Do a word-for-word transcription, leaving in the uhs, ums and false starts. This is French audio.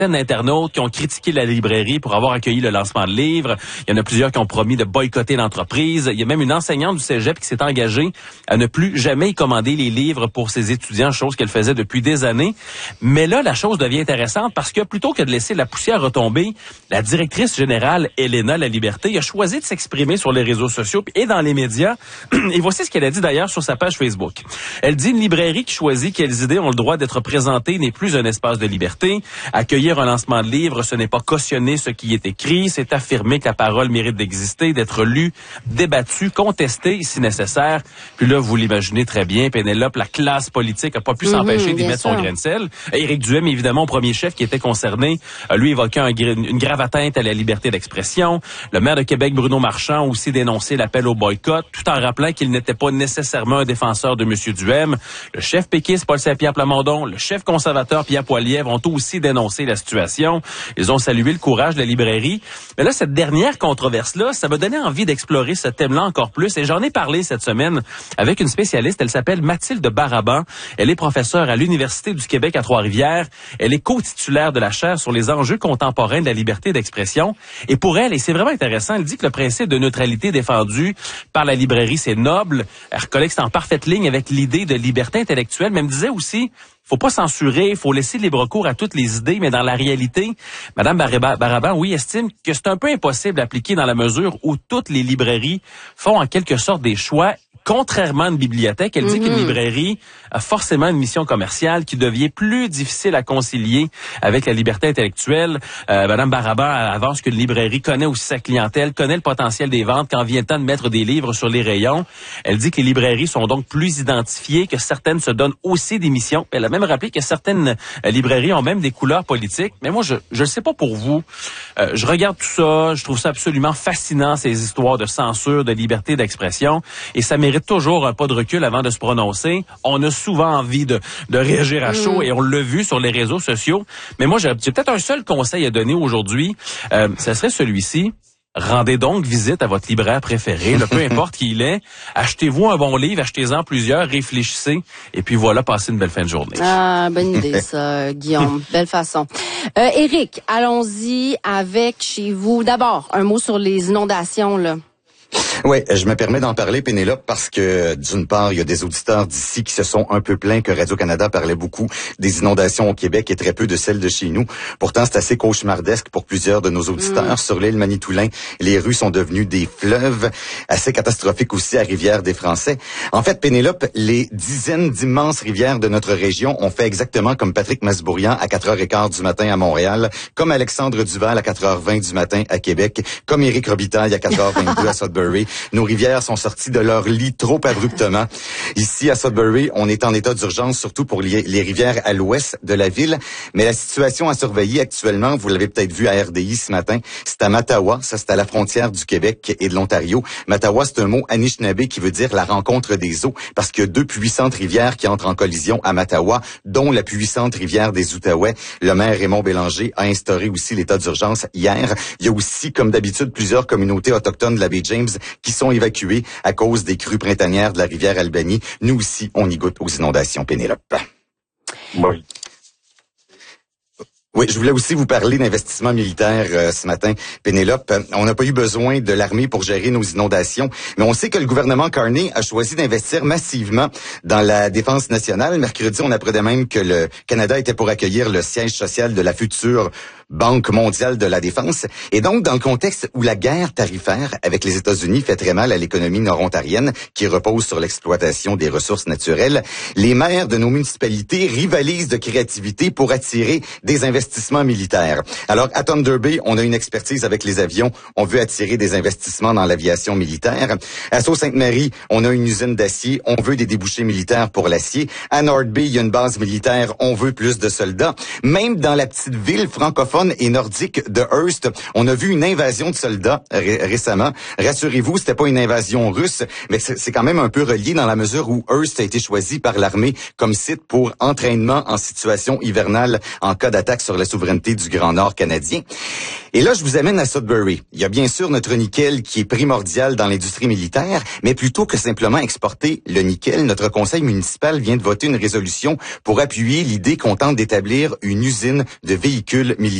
d'internautes qui ont critiqué la librairie pour avoir accueilli le lancement de livres. Il y en a plusieurs qui ont promis de boycotter l'entreprise. Il y a même une enseignante du cégep qui s'est engagée à ne plus jamais y commander les livres pour ses étudiants, chose qu'elle faisait depuis des années. Mais là, la chose devient intéressante parce que plutôt que de laisser la poussière retomber, la directrice générale, Elena Laliberté, a choisi de s'exprimer sur les réseaux sociaux et dans les médias. Et voici ce qu'elle a dit d'ailleurs sur sa page Facebook. Elle dit: une librairie qui choisit quelles idées ont le droit d'être présentées n'est plus un espace de liberté. Accueillir un lancement de livre, ce n'est pas cautionner ce qui est écrit, c'est affirmer que la parole mérite d'exister, d'être lue, débattue, contestée si nécessaire. Puis là, vous l'imaginez très bien, Pénélope, la classe politique a pas pu mmh, s'empêcher d'y mettre sûr. son grain de sel. Éric Duhem, évidemment, premier chef qui était concerné, lui évoquant un, une grave atteinte à la liberté d'expression. Le maire de Québec, Bruno Marchand, a aussi dénoncé l'appel au boycott, tout en rappelant qu'il n'était pas nécessairement un défenseur de M. Duhem. Le chef péquiste, Paul Saint-Pierre Plamondon, le chef conservateur, Pierre Poilievre, ont aussi dénoncé la situation. Ils ont salué le courage de la librairie. Mais là, cette dernière controverse-là, ça m'a donné envie d'explorer ce thème-là encore plus. Et j'en ai parlé cette semaine avec une spécialiste. Elle s'appelle Mathilde Baraban. Elle est professeure à l'Université du Québec à Trois-Rivières. Elle est co-titulaire de la chaire sur les enjeux contemporains de la liberté d'expression. Et pour elle, et c'est vraiment intéressant, elle dit que le principe de neutralité défendu par la librairie, c'est noble. Elle reconnaît que c'est en parfaite ligne avec l'idée de liberté intellectuelle, mais elle me disait aussi, faut pas censurer, il faut laisser libre cours à toutes les idées, mais dans la réalité, Mme Baraban, oui, estime que c'est un peu impossible d'appliquer dans la mesure où toutes les librairies font en quelque sorte des choix. Contrairement à une bibliothèque, elle dit mm-hmm. qu'une librairie a forcément une mission commerciale qui devient plus difficile à concilier avec la liberté intellectuelle. Euh, Madame Baraban avance qu'une librairie connaît aussi sa clientèle, connaît le potentiel des ventes quand vient le temps de mettre des livres sur les rayons. Elle dit que les librairies sont donc plus identifiées, que certaines se donnent aussi des missions. Elle a même rappelé que certaines euh, librairies ont même des couleurs politiques. Mais moi, je je sais pas pour vous. Euh, je regarde tout ça, je trouve ça absolument fascinant, ces histoires de censure, de liberté d'expression, et ça mérite toujours un pas de recul avant de se prononcer. On a souvent envie de, de réagir à chaud mmh. et on l'a vu sur les réseaux sociaux. Mais moi, j'ai, j'ai peut-être un seul conseil à donner aujourd'hui. Euh, ce serait celui-ci. Rendez donc visite à votre libraire préféré, là, peu importe qui il est. Achetez-vous un bon livre, achetez-en plusieurs, réfléchissez, et puis voilà, passez une belle fin de journée. Ah, bonne idée ça, Guillaume. Belle façon. Euh, Éric, allons-y avec chez vous. D'abord, un mot sur les inondations, là. Oui, je me permets d'en parler, Pénélope, parce que d'une part, il y a des auditeurs d'ici qui se sont un peu plaints que Radio-Canada parlait beaucoup des inondations au Québec et très peu de celles de chez nous. Pourtant, c'est assez cauchemardesque pour plusieurs de nos auditeurs. Mmh. Sur l'île Manitoulin, les rues sont devenues des fleuves, assez catastrophiques aussi à Rivière-des-Français. En fait, Pénélope, les dizaines d'immenses rivières de notre région ont fait exactement comme Patrick Masbourian à quatre heures quinze du matin à Montréal, comme Alexandre Duval à quatre heures vingt du matin à Québec, comme Éric Robitaille à quatre heures vingt-deux à Sudbury. Nos rivières sont sorties de leur lit trop abruptement. Ici, à Sudbury, on est en état d'urgence, surtout pour les, les rivières à l'ouest de la ville. Mais la situation à surveiller actuellement, vous l'avez peut-être vu à R D I ce matin, c'est à Mattawa. Ça, c'est à la frontière du Québec et de l'Ontario. Mattawa, c'est un mot anishinaabe qui veut dire la rencontre des eaux, parce qu'il y a deux puissantes rivières qui entrent en collision à Mattawa, dont la puissante rivière des Outaouais. Le maire Raymond Bélanger a instauré aussi l'état d'urgence hier. Il y a aussi, comme d'habitude, plusieurs communautés autochtones de la baie James qui sont évacuées à cause des crues printanières de la rivière Albany. Nous aussi, on y goûte aux inondations, Pénélope. Oui. Oui, je voulais aussi vous parler d'investissement militaire euh, ce matin, Pénélope. On n'a pas eu besoin de l'armée pour gérer nos inondations, mais on sait que le gouvernement Carney a choisi d'investir massivement dans la défense nationale. Mercredi, on apprenait même que le Canada était pour accueillir le siège social de la future Banque mondiale de la défense. Et donc, dans le contexte où la guerre tarifaire avec les États-Unis fait très mal à l'économie nord-ontarienne, qui repose sur l'exploitation des ressources naturelles, les maires de nos municipalités rivalisent de créativité pour attirer des investissements militaires. Alors, à Thunder Bay, on a une expertise avec les avions. On veut attirer des investissements dans l'aviation militaire. À Sault-Sainte-Marie, on a une usine d'acier. On veut des débouchés militaires pour l'acier. À North Bay, il y a une base militaire. On veut plus de soldats. Même dans la petite ville francophone anglophone et nordique de Hearst. On a vu une invasion de soldats ré- récemment. Rassurez-vous, c'était pas une invasion russe, mais c'est, c'est quand même un peu relié dans la mesure où Hearst a été choisi par l'armée comme site pour entraînement en situation hivernale en cas d'attaque sur la souveraineté du Grand Nord canadien. Et là, je vous amène à Sudbury. Il y a bien sûr notre nickel qui est primordial dans l'industrie militaire, mais plutôt que simplement exporter le nickel, notre conseil municipal vient de voter une résolution pour appuyer l'idée qu'on tente d'établir une usine de véhicules militaires.